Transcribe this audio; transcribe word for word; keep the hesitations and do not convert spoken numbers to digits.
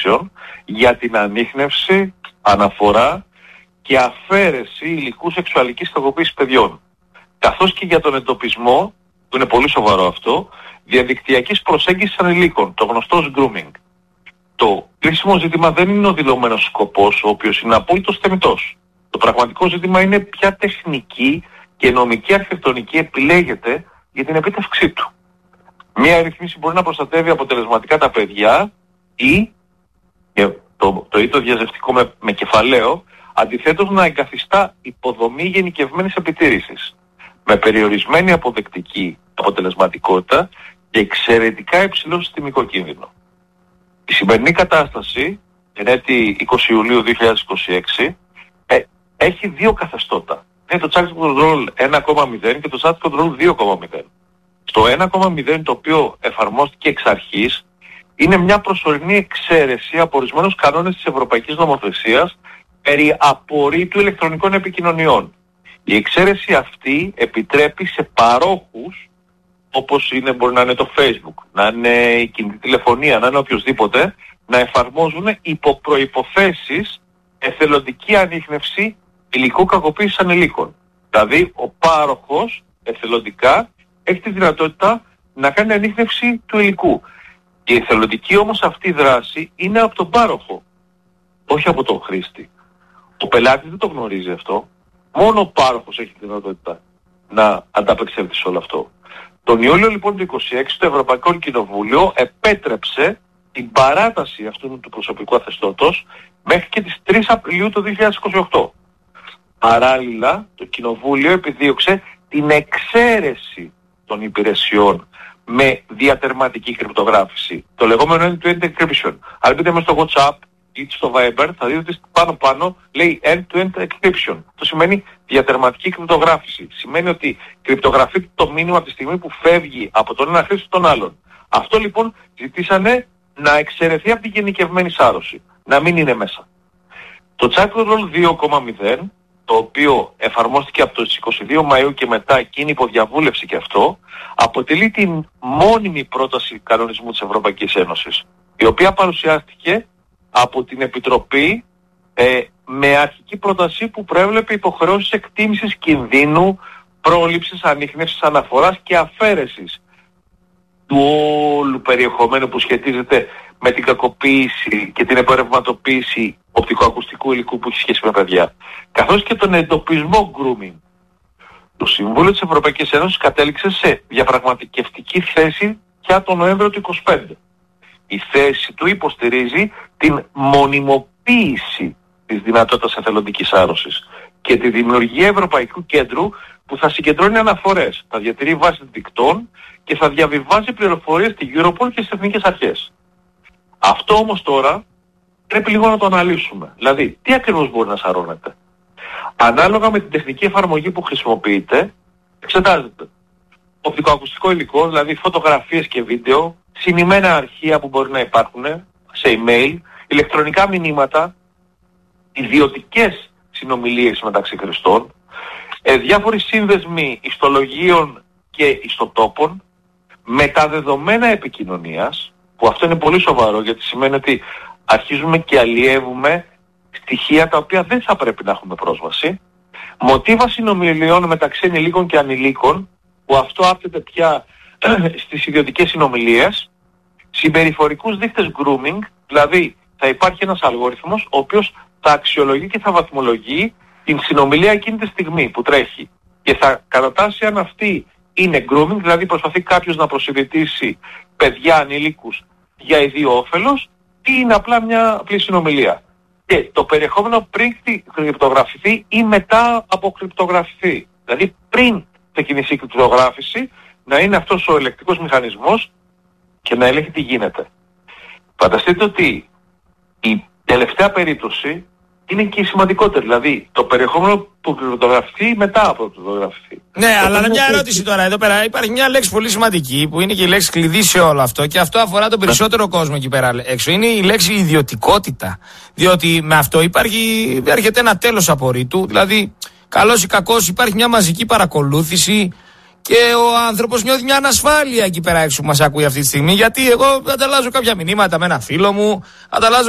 επιχειρήσεων για την ανίχνευση, αναφορά και αφαίρεση υλικού σεξουαλικής κακοποίησης παιδιών. Καθώς και για τον εντοπισμό, που είναι πολύ σοβαρό αυτό, διαδικτυακής προσέγγισης ανηλίκων, το γνωστό grooming. Το κρίσιμο ζήτημα δεν είναι ο δηλωμένος σκοπός, ο οποίος είναι απόλυτος θεμιτός. Το πραγματικό ζήτημα είναι ποια τεχνική και νομική αρχιτεκτονική επιλέγεται για την επίτευξή του. Μία ρυθμίση μπορεί να προστατεύει αποτελεσματικά τα παιδιά ή, το, το ή το διαζευτικό με, με κεφαλαίο, αντιθέτως να εγκαθιστά υποδομή γενικευμένης επιτήρησης, με περιορισμένη αποδεκτική αποτελεσματικότητα και εξαιρετικά υψηλό συστημικό κίνδυνο. Η σημερινή κατάσταση, την έτη εικοστή Ιουλίου δύο χιλιάδες είκοσι έξι, ε, έχει δύο καθεστώτα. Είναι το Child Control ένα κόμμα μηδέν και το Child Control δύο κόμμα μηδέν. Στο ένα κόμμα μηδέν, το οποίο εφαρμόστηκε εξ αρχής, είναι μια προσωρινή εξαίρεση από ορισμένους κανόνες της Ευρωπαϊκής Νομοθεσίας περί απορρίτου ηλεκτρονικών επικοινωνιών. Η εξαίρεση αυτή επιτρέπει σε παρόχους, όπως είναι, μπορεί να είναι το Facebook, να είναι η κινητή τηλεφωνία, να είναι οποιοδήποτε, να εφαρμόζουν υπό προϋποθέσεις εθελοντική ανίχνευση υλικού κακοποίησης ανηλίκων. Δηλαδή ο πάροχος εθελοντικά έχει τη δυνατότητα να κάνει ανίχνευση του υλικού. Η εθελοντική όμως αυτή δράση είναι από τον πάροχο, όχι από τον χρήστη. Ο πελάτης δεν το γνωρίζει αυτό. Μόνο ο πάροχος έχει τη δυνατότητα να ανταπεξέλθει σε όλο αυτό. Τον Ιούλιο λοιπόν του είκοσι έξι το Ευρωπαϊκό Κοινοβούλιο επέτρεψε την παράταση αυτού του προσωπικού αθεστώτος μέχρι και τις τρεις Απριλίου του δύο χιλιάδες είκοσι οκτώ. Παράλληλα το Κοινοβούλιο επιδίωξε την εξαίρεση των υπηρεσιών με διατερματική κρυπτογράφηση, το λεγόμενο end-to-end encryption. Αν μπείτε μέσα στο WhatsApp ή στο Viber θα δείτε ότι πάνω πάνω λέει end-to-end encryption. Το σημαίνει διατερματική κρυπτογράφηση. Σημαίνει ότι κρυπτογραφείται το μήνυμα από τη στιγμή που φεύγει από τον ένα χρήστη στον άλλον. Αυτό λοιπόν ζητήσανε να εξαιρεθεί από την γενικευμένη σάρωση, να μην είναι μέσα. Το Child Control δύο κόμμα μηδέν, το οποίο εφαρμόστηκε από τις εικοστή δεύτερη Μαΐου και μετά και είναι υποδιαβούλευση και αυτό, αποτελεί την μόνιμη πρόταση κανονισμού της Ευρωπαϊκής Ένωσης, η οποία παρουσιάστηκε από την Επιτροπή ε, με αρχική πρόταση που προέβλεπε υποχρεώσεις εκτίμησης κινδύνου, πρόληψης, ανίχνευσης, αναφοράς και αφαίρεσης του όλου περιεχομένου που σχετίζεται με την κακοποίηση και την επορευματοποίηση οπτικοακουστικού υλικού που έχει σχέση με παιδιά, καθώς και τον εντοπισμό grooming. Το Συμβούλιο της Ευρωπαϊκής Ένωσης κατέληξε σε διαπραγματευτική θέση για τον Νοέμβριο του είκοσι πέντε. Η θέση του υποστηρίζει την μονιμοποίηση της δυνατότητας εθελοντικής άρρωσης και τη δημιουργία Ευρωπαϊκού Κέντρου που θα συγκεντρώνει αναφορές, θα διατηρεί βάση δικτών και θα διαβιβάζει πληροφορίες στη Europol και στις εθνικές αρχές. Αυτό όμως τώρα πρέπει λίγο να το αναλύσουμε. Δηλαδή, τι ακριβώς μπορεί να σαρώνεται. Ανάλογα με την τεχνική εφαρμογή που χρησιμοποιείται, εξετάζεται οπτικοακουστικό υλικό, δηλαδή φωτογραφίες και βίντεο, συνημμένα αρχεία που μπορεί να υπάρχουν σε email, ηλεκτρονικά μηνύματα, ιδιωτικές συνομιλίες μεταξύ χρηστών, ε, διάφοροι σύνδεσμοι ιστολογίων και ιστοτόπων, μεταδεδομένα επικοινωνίας, που αυτό είναι πολύ σοβαρό γιατί σημαίνει ότι αρχίζουμε και αλλιεύουμε στοιχεία τα οποία δεν θα πρέπει να έχουμε πρόσβαση, μοτίβα συνομιλιών μεταξύ ενηλίκων και ανηλίκων, που αυτό άπτεται πια στις ιδιωτικές συνομιλίες, συμπεριφορικούς δείκτες grooming, δηλαδή θα υπάρχει ένας αλγόριθμος ο οποίος θα αξιολογεί και θα βαθμολογεί την συνομιλία εκείνη τη στιγμή που τρέχει και θα κατατάσσει αν αυτή είναι grooming, δηλαδή προσπαθεί κάποιος να προσυδητήσει παιδιά ανηλίκους για ιδίο όφελος ή είναι απλά μια απλή συνομιλία. Και το περιεχόμενο πριν κρυπτογραφηθεί ή μετά από κρυπτογραφηθεί. Δηλαδή πριν ξεκινήσει η κρυπτογράφηση να είναι αυτός ο ελεκτικός μηχανισμός και να ελέγχει τι γίνεται. Φανταστείτε ότι η τελευταία περίπτωση είναι και η σημαντικότερη. Δηλαδή το περιεχόμενο που κρυπτογραφηθεί μετά από κρυπτογραφηθεί. Ναι, το αλλά μια ερώτηση τώρα. Εδώ πέρα υπάρχει μια λέξη πολύ σημαντική που είναι και η λέξη κλειδί σε όλο αυτό και αυτό αφορά τον περισσότερο κόσμο εκεί πέρα έξω. Είναι η λέξη ιδιωτικότητα. Διότι με αυτό υπάρχει, έρχεται ένα τέλος απορρίτου. Δηλαδή, καλός ή κακός, υπάρχει μια μαζική παρακολούθηση. Και ο άνθρωπος νιώθει μια ανασφάλεια εκεί πέρα έξω που μας ακούει αυτή τη στιγμή. Γιατί εγώ ανταλλάζω κάποια μηνύματα με ένα φίλο μου, ανταλλάζω